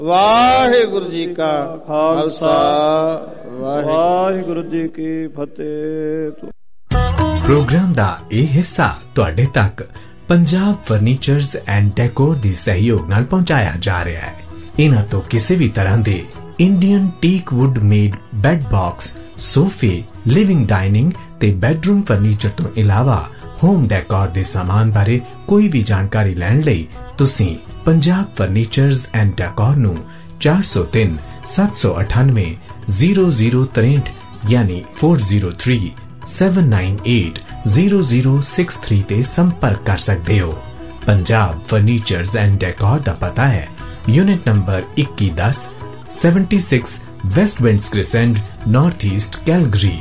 ਵਾਹਿਗੁਰੂ ਜੀ ਕਾ ਖਾਲਸਾ, ਵਾਹਿਗੁਰੂ ਜੀ ਕੀ ਫਤਿਹ। ਪ੍ਰੋਗਰਾਮ ਦਾ ਇਹ ਹਿੱਸਾ ਤੁਹਾਡੇ ਤੱਕ ਪੰਜਾਬ ਫਰਨੀਚਰਜ਼ ਐਂਡ ਡੈਕੋਰ ਦੀ ਸਹਿਯੋਗ ਨਾਲ ਪਹੁੰਚਾਇਆ ਜਾ ਰਿਹਾ ਹੈ। ਇਹਨਾਂ ਤੋਂ ਕਿਸੇ ਵੀ ਤਰ੍ਹਾਂ ਦੇ Indian teak wood made bed box, ਸੋਫੇ, ਲਿਵਿੰਗ ਡਾਈਨਿੰਗ ਤੇ ਬੈੱਡਰੂਮ ਫਰਨੀਚਰ ਤੋਂ ਇਲਾਵਾ ਹੋਮ ਡੈਕੋਰ ਦੇ ਸਾਮਾਨ ਬਾਰੇ ਕੋਈ ਵੀ ਜਾਣਕਾਰੀ ਲੈਣ ਲਈ ਤੁਸੀਂ ਪੰਜਾਬ ਫਰਨੀਚਰਜ਼ ਐਂਡ ਡੈਕੋਰ ਨੂੰ 403 798 0063 यानी 403 798 0063 ਤੇ ਸੰਪਰਕ ਕਰ ਸਕਦੇ ਹੋ। ਪੰਜਾਬ ਫਰਨੀਚਰਜ਼ ਐਂਡ ਡੈਕੋਰ ਦਾ ਪਤਾ ਹੈ unit number 2110 76 वेस्टविंड्स crescent, north east Calgary.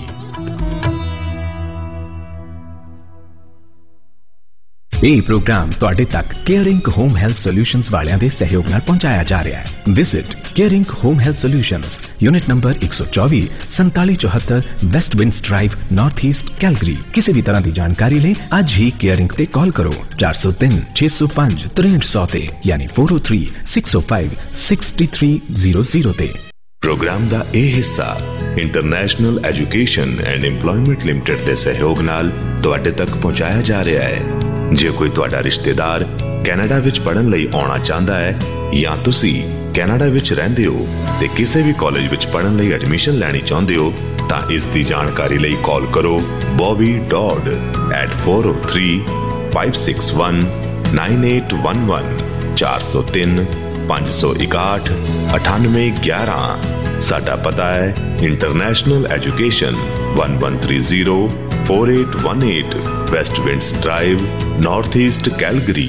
ਇਹ ਪ੍ਰੋਗਰਾਮ ਤੁਹਾਡੇ ਤੱਕ ਕੇਅਰਿੰਗ ਹੋਮ ਹੈਲਥ ਸੋਲਿਊਸ਼ਨਸ ਵਾਲਿਆਂ ਦੇ ਸਹਿਯੋਗ ਨਾਲ ਪਹੁੰਚਾਇਆ ਜਾ ਰਿਹਾ ਹੈ। Visit caring home health solutions, unit number 124 4774 वेस्टविंड्स drive, north east Calgary. किसी भी तरह की जानकारी ले आज ही केयरिंग ते कॉल करो 403 605 6300 ते यानी 403 605 6300 ते। प्रोग्राम दा ਇਹ ਹਿੱਸਾ international education and employment limited ਦੇ ਸਹਿਯੋਗ ਨਾਲ ਤੁਹਾਡੇ ਤੱਕ ਪਹੁੰਚਾਇਆ ਜਾ ਰਿਹਾ ਹੈ। ਜੇ ਕੋਈ ਤੁਹਾਡਾ ਰਿਸ਼ਤੇਦਾਰ ਕੈਨੇਡਾ ਵਿੱਚ ਪੜ੍ਹਨ ਲਈ ਆਉਣਾ ਚਾਹੁੰਦਾ ਹੈ ਜਾਂ ਤੁਸੀਂ ਕੈਨੇਡਾ ਵਿੱਚ ਰਹਿੰਦੇ ਹੋ ਤੇ ਕਿਸੇ ਵੀ ਕਾਲਜ ਵਿੱਚ ਪੜ੍ਹਨ ਲਈ ਐਡਮਿਸ਼ਨ ਲੈਣੀ ਚਾਹੁੰਦੇ ਹੋ ਤਾਂ ਇਸ ਦੀ ਜਾਣਕਾਰੀ ਲਈ ਕਾਲ ਕਰੋ ਬੌਬੀ ਡੌਡ at 403 561 9811 403 561 9811। ਸਾਡਾ ਪਤਾ ਹੈ international education 1130 4818 ਵੈਸਟਵਿੰਡਸ drive, north East Calgary.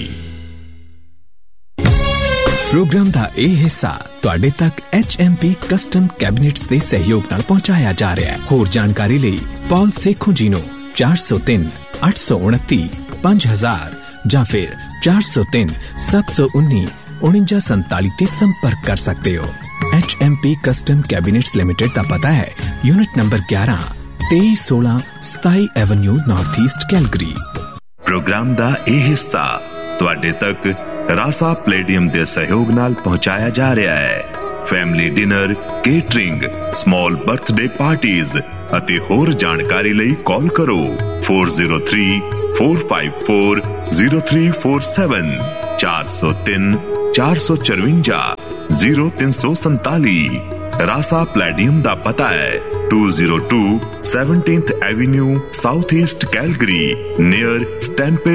Programme ਦਾ ਇਹ ਹਿੱਸਾ ਤੁਹਾਡੇ ਤੱਕ HMP ਕਸਟਮ ਕੈਬਨਿਟਸ ਦੇ ਸਹਿਯੋਗ ਨਾਲ ਪਹੁੰਚਾਇਆ ਜਾ ਰਿਹਾ ਹੈ। ਹੋਰ ਜਾਣਕਾਰੀ ਲਈ ਪੌਲ ਸੇਖੋਂ ਜੀ ਨੂੰ 403 829 5000 ਜਾਂ ਫਿਰ 403 719 4947 ਤੇ ਸੰਪਰਕ ਕਰ ਸਕਦੇ ਹੋ। HMP ਕਸਟਮ ਕੈਬਨਿਟਸ ਲਿਮਟਿਡ ਦਾ ਪਤਾ ਹੈ unit number 11 2316 27 avenue, north East Calgary. Programme ਦਾ ਇਹ ਹਿੱਸਾ ਤੁਹਾਡੇ ਤੱਕ ਰਾਸਾ ਪਲੇਡੀਅਮ ਦੇ ਸਹਿਯੋਗ ਨਾਲ ਪਹੁੰਚਾਇਆ ਜਾ ਰਿਹਾ ਹੈ। Family dinner, catering, small birthday parties ਅਤੇ ਹੋਰ ਜਾਣਕਾਰੀ ਲਈ ਕਾਲ ਕਰੋ 403 454 0347 403 454 0347। ਰਾਸਾ ਪਲੇਡੀਅਮ ਦਾ ਪਤਾ ਹੈ 202 17th avenue, south East Calgary, near ਸਟੈਂਪੇ